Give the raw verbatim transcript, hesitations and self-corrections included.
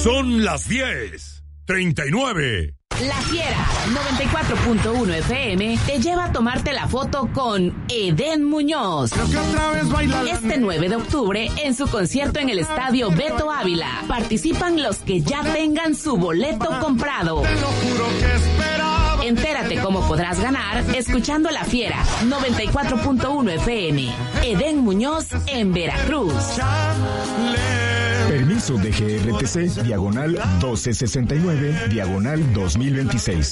Son las diez treinta y nueve. La Fiera noventa y cuatro punto uno F M te lleva a tomarte la foto con Edén Muñoz. Este nueve de octubre en su concierto en el Estadio Beto Ávila. Participan los que ya tengan su boleto comprado. Entérate cómo podrás ganar escuchando La Fiera noventa y cuatro punto uno F M. Edén Muñoz en Veracruz. Permiso de G R T C, diagonal doce sesenta y nueve, diagonal dos mil veintiséis.